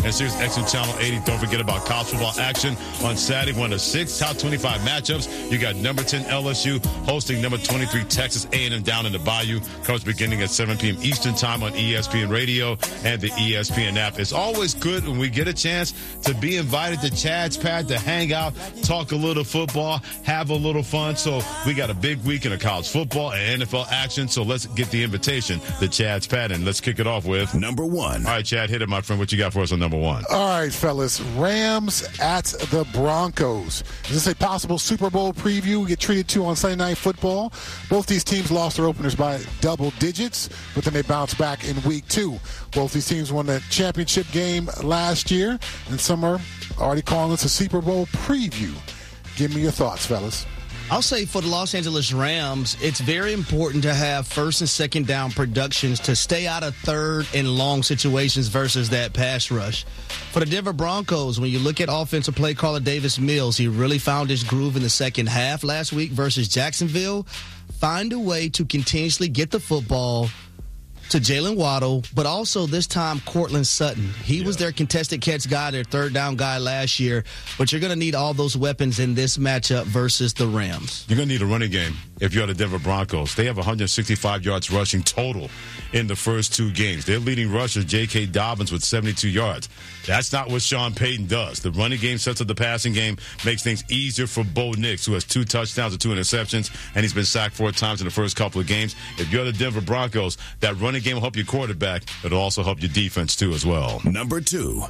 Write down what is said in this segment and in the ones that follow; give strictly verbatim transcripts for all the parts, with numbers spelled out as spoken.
and Sirius X M Channel eighty. Don't forget about college football action on Saturday. One of six top twenty-five matchups. You got number ten L S U hosting number twenty-three Texas A and M down in the Bayou. Comes beginning at seven p.m. Eastern Time on E S P N Radio and the E S P N app. It's always good when we get a chance to be invited to Chad's Pad to hang out, talk a little football, have a little fun. So we got a big weekend of college football and N F L action. So let's get the invitation to Chad's Pad, and let's kick it off with number one. All right, Chad, hit it, my friend. What you got for us on number one? All right, fellas. Rams at the Broncos. Is this a possible Super Bowl preview we get treated to on Sunday Night Football? Both these teams lost their openers by double digits, but then they bounced back in week two. Both these teams won the championship game last year, and some are already calling this a Super Bowl preview. Give me your thoughts, fellas. I'll say for the Los Angeles Rams, it's very important to have first and second down productions to stay out of third and long situations versus that pass rush. For the Denver Broncos, when you look at offensive play caller Davis Mills, he really found his groove in the second half last week versus Jacksonville. Find a way to continuously get the football to Jalen Waddle, but also this time Cortland Sutton. He yeah. was their contested catch guy, their third down guy last year, but you're going to need all those weapons in this matchup versus the Rams. You're going to need a running game if you're the Denver Broncos. They have one hundred sixty-five yards rushing total in the first two games. Their leading rusher, J K. Dobbins, with seventy-two yards. That's not what Sean Payton does. The running game sets up the passing game, makes things easier for Bo Nix, who has two touchdowns and two interceptions, and he's been sacked four times in the first couple of games. If you're the Denver Broncos, that running game will help your quarterback. It'll also help your defense, too, as well. Number two.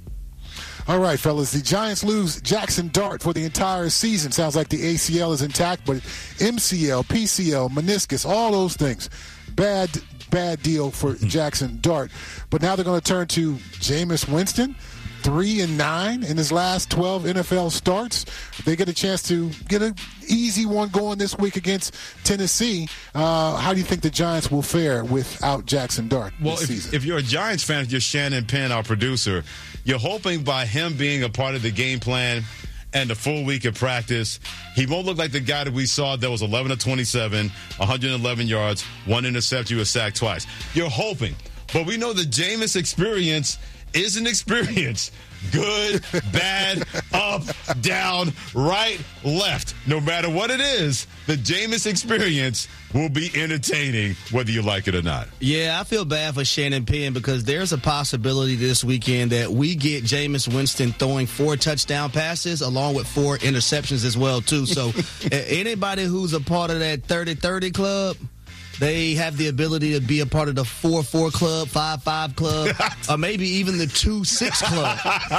All right, fellas. The Giants lose Jackson Dart for the entire season. Sounds like the A C L is intact, but M C L, P C L, meniscus, all those things. Bad, bad deal for Jackson Dart. But now they're going to turn to Jameis Winston. Three and nine in his last twelve N F L starts. They get a chance to get an easy one going this week against Tennessee. Uh, how do you think the Giants will fare without Jackson Dart well, this if, season? If you're a Giants fan, you're Shannon Penn, our producer, you're hoping by him being a part of the game plan and the full week of practice, he won't look like the guy that we saw that was eleven of twenty-seven, one hundred eleven yards, one interception, was sacked twice. You're hoping. But we know the Jameis experience is an experience. Good, bad, up, down, right, left. No matter what it is, the Jameis experience will be entertaining, whether you like it or not. Yeah, I feel bad for Shannon Penn because there's a possibility this weekend that we get Jameis Winston throwing four touchdown passes along with four interceptions as well, too. So anybody who's a part of that thirty thirty club, they have the ability to be a part of the four four club, five five club, or maybe even the two six club.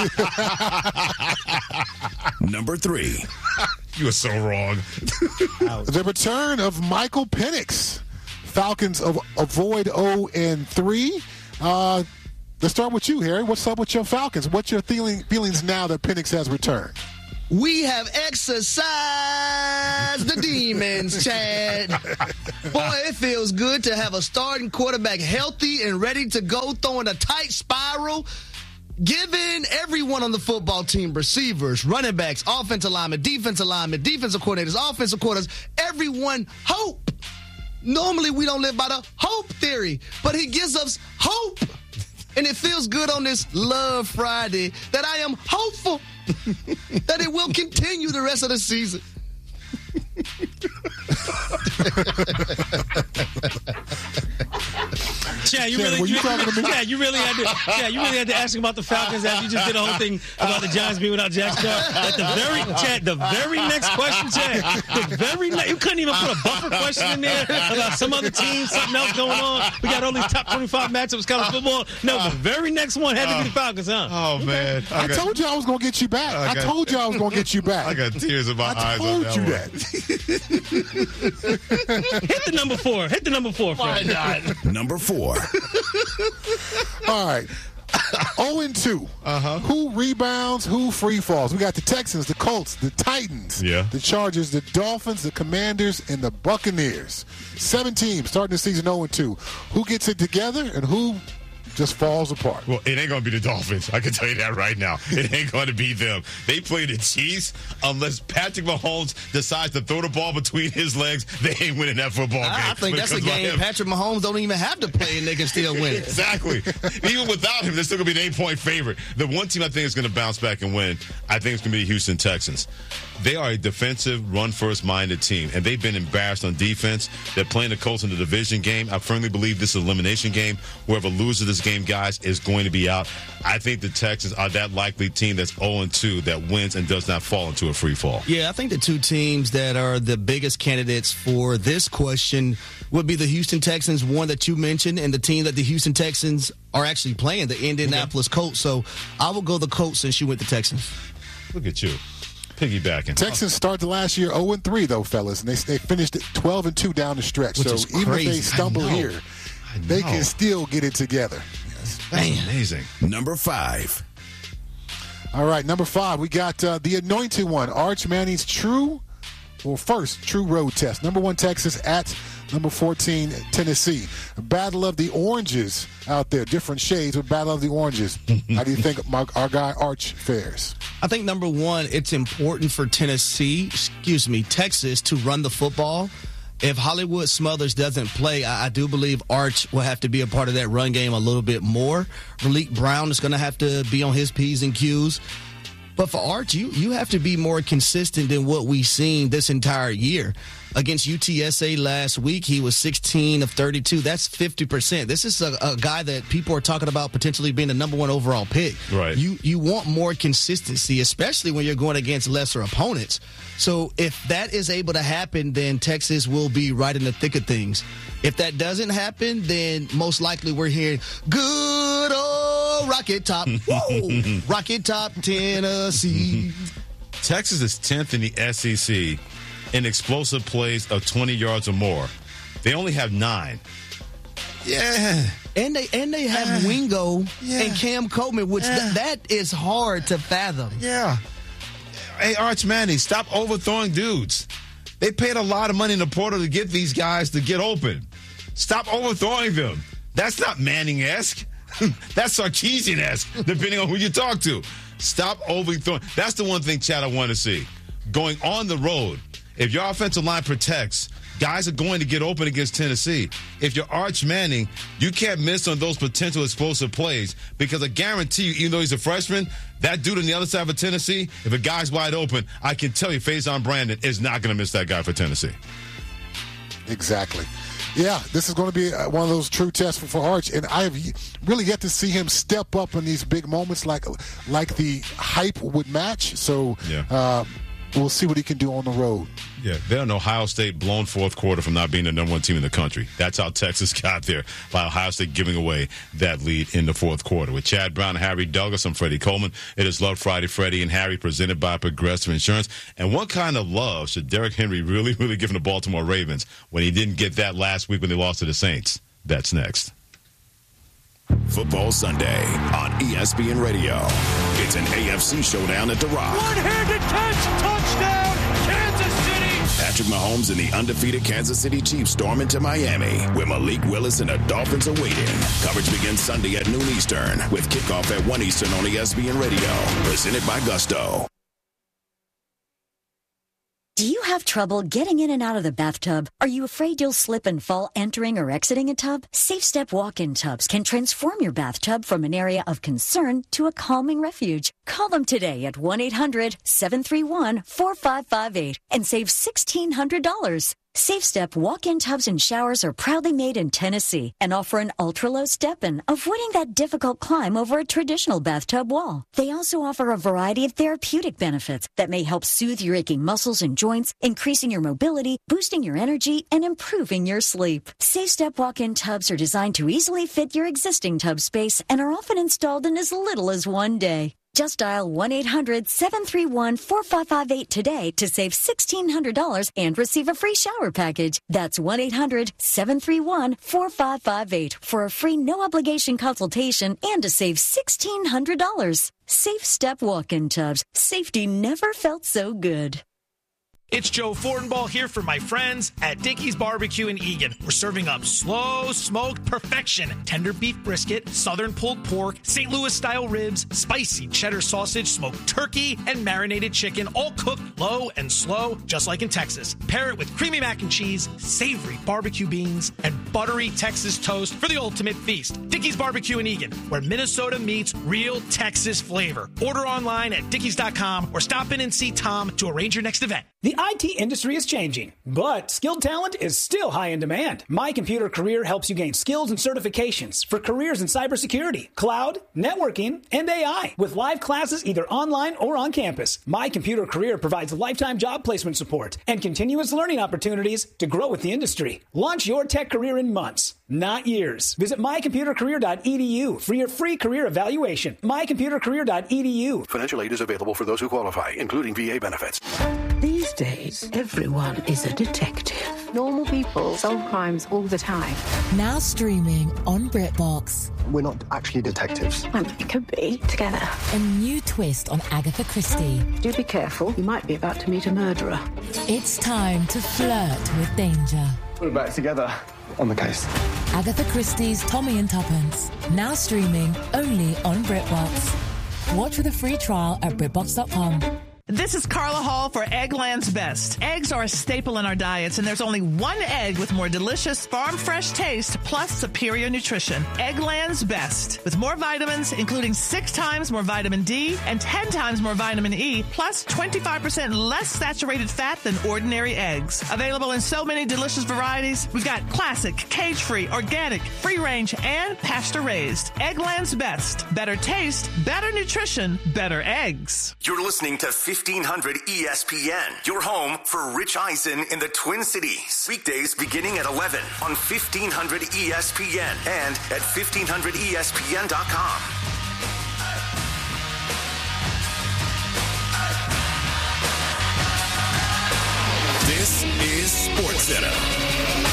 Number three. You are so wrong. The return of Michael Penix. Falcons of, avoid oh and three. Uh, let's start with you, Harry. What's up with your Falcons? What's your feeling, feelings now that Penix has returned? We have exercised the demons, Chad. Boy, it feels good to have a starting quarterback healthy and ready to go, throwing a tight spiral, giving everyone on the football team, receivers, running backs, offensive linemen, defensive linemen, defensive coordinators, offensive coordinators, everyone hope. Normally, we don't live by the hope theory, but he gives us hope. And it feels good on this Love Friday that I am hopeful that it will continue the rest of the season. Chad, you Chad, really, were you you, talking to me? Chad, you really had to, Chad, you really had to ask about the Falcons after you just did a whole thing about the Giants being without Jackson Dart. At the very, Chad, the very next question, Chad, the very next, you couldn't even put a buffer question in there about some other team, something else going on. We got all these top twenty-five matchups, college football. No, the very next one had to be the Falcons, huh? Oh, man. I, I told you I was going to get you back. I, I got, told you I was going to get you back. I got tears in my I eyes told on that you one. that. Hit the number four. Hit the number four, friend. Why not? Number four. All right. oh and two. Uh-huh. Who rebounds? Who free falls? We got the Texans, the Colts, the Titans, Yeah. the Chargers, the Dolphins, the Commanders, and the Buccaneers. Seven teams starting the season oh and two. Who gets it together and who just falls apart. Well, it ain't going to be the Dolphins. I can tell you that right now. It ain't going to be them. They play the Chiefs. Unless Patrick Mahomes decides to throw the ball between his legs, they ain't winning that football game. I, I think that's a game him, Patrick Mahomes don't even have to play, and they can still win. Exactly. Even without him, they're still going to be an eight-point favorite. The one team I think is going to bounce back and win, I think it's going to be the Houston Texans. They are a defensive, run-first-minded team, and they've been embarrassed on defense. They're playing the Colts in the division game. I firmly believe this is an elimination game. Whoever loses this game, guys, is going to be out. I think the Texans are that likely team that's oh and two that wins and does not fall into a free fall. Yeah, I think the two teams that are the biggest candidates for this question would be the Houston Texans, one that you mentioned, and the team that the Houston Texans are actually playing, the Indianapolis okay. Colts. So I will go the Colts since you went the Texans. Look at you. Piggybacking. Texans started last year oh and three, though, fellas, and they, they finished twelve and two down the stretch. Which so is even crazy. if they stumble here, they can still get it together. That's amazing. Number five. All right, number five, we got uh, the anointed one, Arch Manning's true, well, first true road test. Number one, Texas at number fourteen, Tennessee. Battle of the Oranges out there, different shades, but Battle of the Oranges. How do you think my, our guy Arch fares? I think, number one, it's important for Tennessee, excuse me, Texas, to run the football. If Hollywood Smothers doesn't play, I, I do believe Arch will have to be a part of that run game a little bit more. Malik Brown is going to have to be on his P's and Q's. But for Arch, you, you have to be more consistent than what we've seen this entire year. Against U T S A last week, he was sixteen of thirty-two. That's fifty percent. This is a, a guy that people are talking about potentially being the number one overall pick. Right. You you want more consistency, especially when you're going against lesser opponents. So if that is able to happen, then Texas will be right in the thick of things. If that doesn't happen, then most likely we're hearing good old Rocket Top. Whoa! Rocket Top, Tennessee. Texas is tenth in the S E C in explosive plays of twenty yards or more. They only have nine. Yeah. And they and they have uh, Wingo yeah. and Cam Coleman, which uh, th- that is hard to fathom. Yeah. Hey, Arch Manning, stop overthrowing dudes. They paid a lot of money in the portal to get these guys to get open. Stop overthrowing them. That's not Manning-esque. That's Sarkisian-esque, depending on who you talk to. Stop overthrowing. That's the one thing, Chad, I want to see. Going on the road, if your offensive line protects, guys are going to get open against Tennessee. If you're Arch Manning, you can't miss on those potential explosive plays because I guarantee you, even though he's a freshman, that dude on the other side of Tennessee, if a guy's wide open, I can tell you Faison Brandon is not going to miss that guy for Tennessee. Exactly. Yeah, this is going to be one of those true tests for, for Arch, and I have really yet to see him step up in these big moments like like the hype would match. So yeah. uh, we'll see what he can do on the road. Yeah, they're an Ohio State blown fourth quarter from not being the number one team in the country. That's how Texas got there, by Ohio State giving away that lead in the fourth quarter. With Chad Brown and Harry Douglas, I'm Freddie Coleman. It is Love Friday, Freddie and Harry, presented by Progressive Insurance. And what kind of love should Derrick Henry really, really give the Baltimore Ravens when he didn't get that last week when they lost to the Saints? That's next. Football Sunday on E S P N Radio. It's an A F C showdown at The Rock. One-handed catch, touchdown, Kansas City. Patrick Mahomes and the undefeated Kansas City Chiefs storm into Miami, where Malik Willis and the Dolphins are waiting. Coverage begins Sunday at noon Eastern, with kickoff at one Eastern on E S P N Radio. Presented by Gusto. Do you have trouble getting in and out of the bathtub? Are you afraid you'll slip and fall entering or exiting a tub? Safe Step walk-in tubs can transform your bathtub from an area of concern to a calming refuge. Call them today at one eight hundred seven three one four five five eight and save sixteen hundred dollars. Safe Step walk-in tubs and showers are proudly made in Tennessee and offer an ultra-low step-in, avoiding that difficult climb over a traditional bathtub wall. They also offer a variety of therapeutic benefits that may help soothe your aching muscles and joints, increasing your mobility, boosting your energy, and improving your sleep. Safe Step walk-in tubs are designed to easily fit your existing tub space and are often installed in as little as one day. Just dial one eight hundred seven three one four five five eight today to save sixteen hundred dollars and receive a free shower package. That's one eight hundred seven three one four five five eight for a free no-obligation consultation and to save sixteen hundred dollars. Safe Step walk-in tubs. Safety never felt so good. It's Joe Fortenbaugh here for my friends at Dickey's Barbecue in Eagan. We're serving up slow smoked perfection, tender beef brisket, southern pulled pork, Saint Louis style ribs, spicy cheddar sausage, smoked turkey, and marinated chicken, all cooked low and slow, just like in Texas. Pair it with creamy mac and cheese, savory barbecue beans, and buttery Texas toast for the ultimate feast. Dickey's Barbecue in Eagan, where Minnesota meets real Texas flavor. Order online at dickeys dot com or stop in and see Tom to arrange your next event. The I T industry is changing, but skilled talent is still high in demand. My Computer Career helps you gain skills and certifications for careers in cybersecurity, cloud, networking, and A I. With live classes either online or on campus, My Computer Career provides lifetime job placement support and continuous learning opportunities to grow with the industry. Launch your tech career in months, not years. Visit my computer career dot e d u for your free career evaluation. my computer career dot e d u. Financial aid is available for those who qualify, including V A benefits. These days, everyone is a detective. Normal people solve crimes all the time. Now streaming on BritBox. We're not actually detectives. Well, we could be together. A new twist on Agatha Christie. Do be careful. You might be about to meet a murderer. It's time to flirt with danger. We're back together on the case. Agatha Christie's Tommy and Tuppence. Now streaming only on BritBox. Watch with a free trial at britbox dot com. This is Carla Hall for Eggland's Best. Eggs are a staple in our diets, and there's only one egg with more delicious farm-fresh taste plus superior nutrition. Eggland's Best. With more vitamins, including six times more vitamin D and ten times more vitamin E, plus twenty-five percent less saturated fat than ordinary eggs. Available in so many delicious varieties. We've got classic, cage-free, organic, free-range, and pasture-raised. Eggland's Best. Better taste, better nutrition, better eggs. You're listening to fifteen hundred E S P N, your home for Rich Eisen in the Twin Cities. Weekdays beginning at eleven on fifteen hundred E S P N and at fifteen hundred E S P N dot com. This is SportsCenter.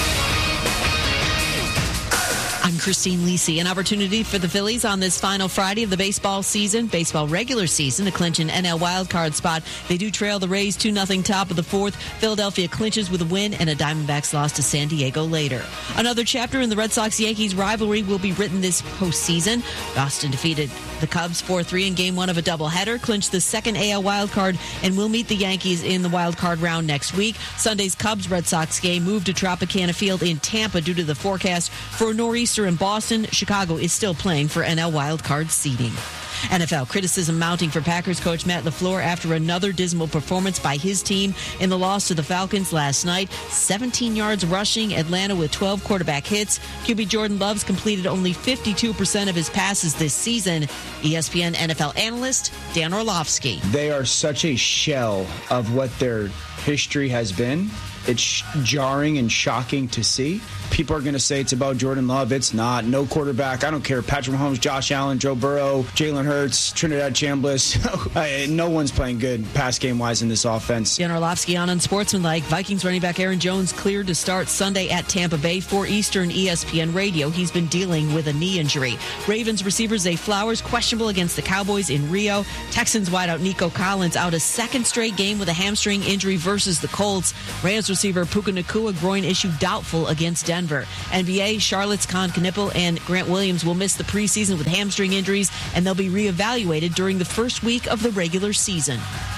I'm Christine Lisi. An opportunity for the Phillies on this final Friday of the baseball season, baseball regular season, to clinch an N L wildcard spot. They do trail the Rays two nothing top of the fourth. Philadelphia clinches with a win and a Diamondbacks loss to San Diego later. Another chapter in the Red Sox-Yankees rivalry will be written this postseason. Boston defeated the Cubs four three in game one of a doubleheader, clinched the second A L wildcard, and will meet the Yankees in the wildcard round next week. Sunday's Cubs-Red Sox game moved to Tropicana Field in Tampa due to the forecast for a nor'easter in Boston. Chicago is still playing for N L wildcard seeding. N F L criticism mounting for Packers coach Matt LaFleur after another dismal performance by his team in the loss to the Falcons last night. seventeen yards rushing, Atlanta with twelve quarterback hits. Q B Jordan Love's completed only fifty-two percent of his passes this season. E S P N N F L analyst Dan Orlovsky. They are such a shell of what their history has been. It's jarring and shocking to see. People are going to say it's about Jordan Love. It's not. No quarterback. I don't care. Patrick Mahomes, Josh Allen, Joe Burrow, Jalen Hurts, Trinidad Chambliss. No one's playing good pass game-wise in this offense. Dan Orlovsky on Unsportsmanlike. Vikings running back Aaron Jones cleared to start Sunday at Tampa Bay for Eastern E S P N Radio. He's been dealing with a knee injury. Ravens receiver Zay Flowers questionable against the Cowboys in Rio. Texans wideout Nico Collins out a second straight game with a hamstring injury versus the Colts. Rams receiver Puka Nacua groin issue doubtful against Denver. N B A, Charlotte's Con Knipple and Grant Williams will miss the preseason with hamstring injuries, and they'll be reevaluated during the first week of the regular season.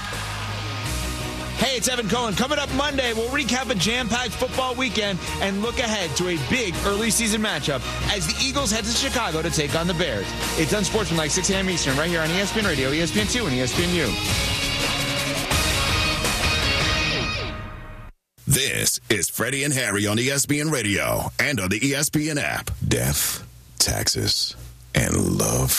Hey, it's Evan Cohen. Coming up Monday, we'll recap a jam-packed football weekend and look ahead to a big early season matchup as the Eagles head to Chicago to take on the Bears. It's Unsportsmanlike, six a.m. Eastern, right here on E S P N Radio, E S P N two, and E S P N U. This is Freddie and Harry on E S P N Radio and on the E S P N app. Death, taxes, and love.